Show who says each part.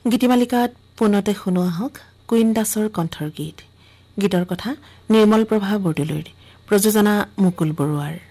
Speaker 1: গীতিমালিকাত পুনতে শুনোৱা হওক কুইন দাসৰ কণ্ঠৰ গীত। গীতৰ কথা নিৰ্মল প্ৰভা বৰদলৈৰ, প্ৰযোজনা মুকুল বৰুৱাৰ।